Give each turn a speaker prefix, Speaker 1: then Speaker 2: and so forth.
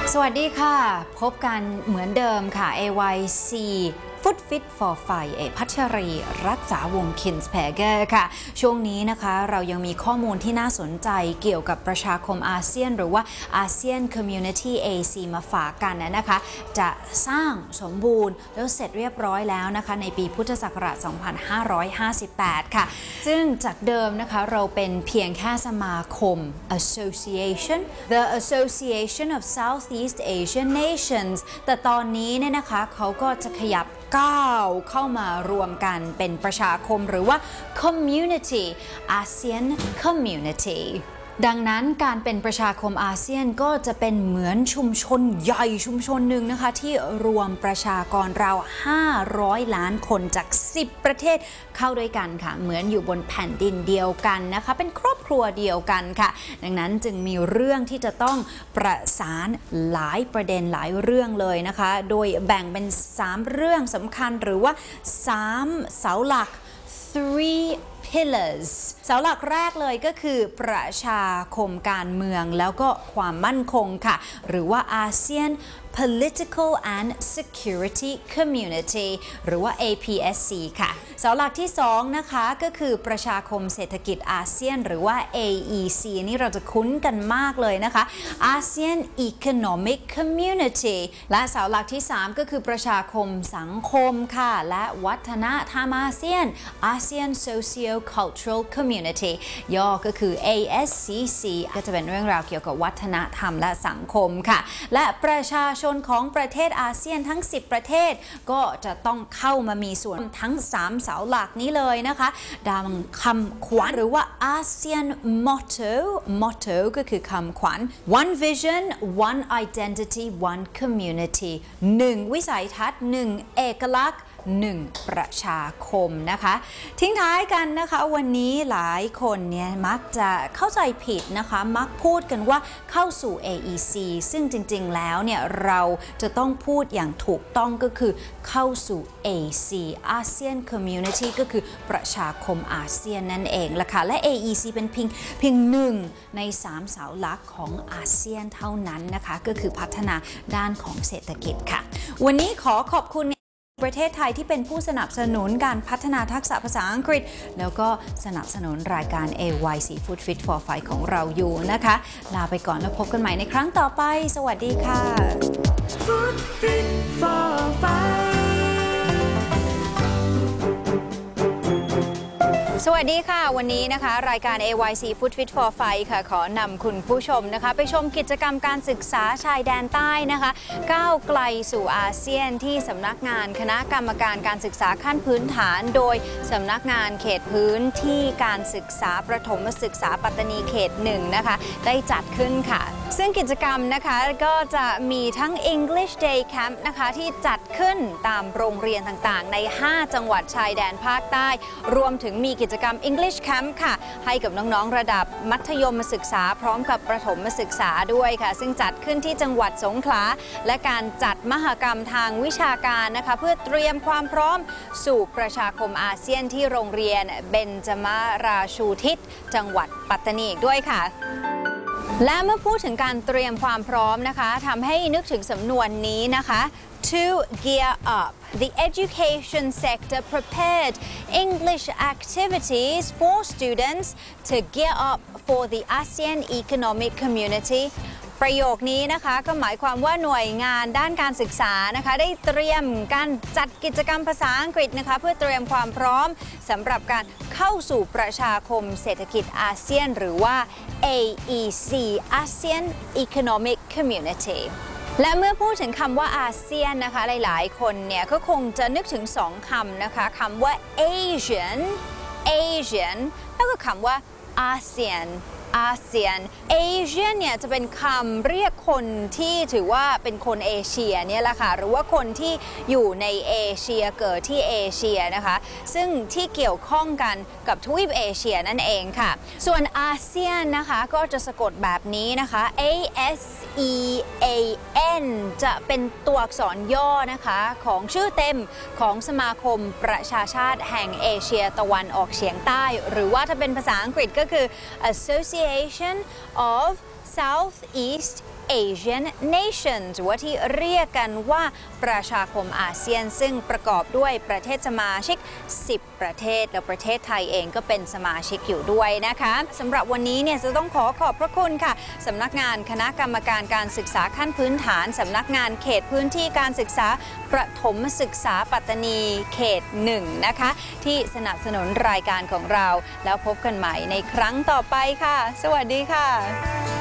Speaker 1: สวัสดีค่ะพบกันเหมือนเดิมค่ะ AYC Food Fit for Fight พัชรีรักษาวงศ์คินส์แพเกอร์ค่ะช่วงนี้นะคะเรายังมีข้อมูลที่น่าสนใจเกี่ยวกับประชาคมอาเซียนหรือว่าอาเซียน Community AC มาฝากกันนะคะจะสร้างสมบูรณ์แล้วเสร็จเรียบร้อยแล้วนะคะในปีพุทธศักราช 2558 ค่ะซึ่งจากเดิมนะคะเราเป็นเพียงแค่สมาคม Association The Association of Southeast Asian Nations แต่ตอนนี้เนี่ยนะคะเขาก็จะขยับก้าวเข้ามารวมกันเป็นประชาคมหรือว่า Community ASEAN Community ดังนั้นการเป็นประชาคมอาเซียนก็จะเป็นเหมือนชุมชนใหญ่ชุมชนหนึ่งนะคะที่รวมประชากรเรา500 ล้านคนจาก10ประเทศเข้าด้วยกันค่ะเหมือนอยู่บนแผ่นดินเดียวกันนะคะเป็นครอบครัวเดียวกันค่ะดังนั้นจึงมีเรื่องที่จะต้องประสานหลายประเด็นหลายเรื่องเลยนะคะโดยแบ่งเป็น3เรื่องสำคัญหรือว่า3เสาหลัก three pillars เสาหลักแรกเลยก็คือประชาคมการเมืองแล้วก็ความมั่นคงค่ะหรือว่า ASEAN Political and Security Community หรือว่า APSC ค่ะเสาหลักที่2นะคะก็คือประชาคมเศรษฐกิจอาเซียนหรือว่า AEC นี่เราจะคุ้นกันมากเลยนะคะ ASEAN Economic Community และเสาหลักที่3ก็คือประชาคมสังคมค่ะและวัฒนธรรมอาเซียน ASEAN Socio-Cultural Community ย่อก็คือ ASCC ก็จะเป็นเรื่องราวเกี่ยวกับวัฒนธรรมและสังคมค่ะและประชาชนของประเทศอาเซียนทั้ง10ประเทศก็จะต้องเข้ามามีส่วนทั้ง3เสาหลักนี้เลยนะคะดังคำขวัญหรือว่า ASEAN Motto ก็คือคำขวัญ One Vision One Identity One Community 1 วิสัยทัศน์1 เอกลักษณ์1 ประชาคมนะคะทิ้งท้ายกันนะคะวันนี้หลายคนเนี่ยมักจะเข้าใจผิดนะคะมักพูดกันว่าเข้าสู่ AEC ซึ่งจริงๆแล้วเนี่ยเราจะต้องพูดอย่างถูกต้องก็คือเข้าสู่ AC ASEAN Community ก็คือประชาคมอาเซียนนั่นเองละค่ะและ AEC เป็นเพียง1ใน3เสาหลักของอาเซียนเท่านั้นนะคะก็คือพัฒนาด้านของเศรษฐกิจค่ะวันนี้ขอขอบคุณประเทศไทยที่เป็นผู้สนับสนุนการพัฒนาทักษะภาษาอังกฤษแล้วก็สนับสนุนรายการ AYC Food Fit for Fight ของเราอยู่นะคะลาไปก่อนแล้วพบกันใหม่ในครั้งต่อไปสวัสดีค่ะ Food Fit for Fightสวัสดีค่ะวันนี้นะคะรายการ AYC Food Fit for Fight ค่ะขอนำคุณผู้ชมนะคะไปชมกิจกรรมการศึกษาชายแดนใต้นะคะก้าวไกลสู่อาเซียนที่สำนักงานคณะกรรมการการศึกษาขั้นพื้นฐานโดยสำนักงานเขตพื้นที่การศึกษาประถมศึกษาปัตตานีเขต1นะคะได้จัดขึ้นค่ะซึ่งกิจกรรมนะคะก็จะมีทั้ง English Day Camp นะคะที่จัดขึ้นตามโรงเรียนต่างๆใน5จังหวัดชายแดนภาคใต้รวมถึงมีกิจกรรม English Camp ค่ะให้กับน้องๆระดับมัธยมศึกษาพร้อมกับประถมศึกษาด้วยค่ะซึ่งจัดขึ้นที่จังหวัดสงขลาและการจัดมหกรรมทางวิชาการนะคะเพื่อเตรียมความพร้อมสู่ประชาคมอาเซียนที่โรงเรียนเบญจมาราชูทิศจังหวัดปัตตานีอีกด้วยค่ะและเมื่อพูดถึงการเตรียมความพร้อมนะคะทำให้นึกถึงสำนวนนี้นะคะ To gear up the education sector prepared English activities for students to gear up for the ASEAN Economic Communityประโยคนี้นะคะก็หมายความว่าหน่วยงานด้านการศึกษานะคะได้เตรียมการจัดกิจกรรมภาษาอังกฤษนะคะเพื่อเตรียมความพร้อมสำหรับการเข้าสู่ประชาคมเศรษฐกิจอาเซียนหรือว่า AEC ASEAN Economic Community และเมื่อพูดถึงคำว่าอาเซียนนะคะหลายๆคนเนี่ยก็คงจะนึกถึง2คำนะคะคำว่า Asian แล้วก็คำว่า ASEAN อาเซียนเอเชียเนี่ยจะเป็นคำเรียกคนที่ถือว่าเป็นคนเอเชียเนี่ยแหละค่ะหรือว่าคนที่อยู่ในเอเชียเกิดที่เอเชียนะคะซึ่งที่เกี่ยวข้องกันกับทวีปเอเชียนั่นเองค่ะส่วนอาเซียนนะคะก็จะสะกดแบบนี้นะคะ ASEAN จะเป็นตัวอักษรย่อนะคะของชื่อเต็มของสมาคมประชาชาติแห่งเอเชียตะวันออกเฉียงใต้หรือว่าถ้าเป็นภาษาอังกฤษก็คือ Association of Southeast Asian Nations หรือว่าที่เรียกกันว่าประชาคมอาเซียนซึ่งประกอบด้วยประเทศสมาชิก10 ประเทศแล้วประเทศไทยเองก็เป็นสมาชิกอยู่ด้วยนะคะสำหรับวันนี้เนี่ยจะต้องขอบพระคุณค่ะสำนักงานคณะกรรมการการศึกษาขั้นพื้นฐานสำนักงานเขตพื้นที่การศึกษาประถมศึกษาปัตตานีเขต1นะคะที่สนับสนุนรายการของเราแล้วพบกันใหม่ในครั้งต่อไปค่ะสวัสดีค่ะ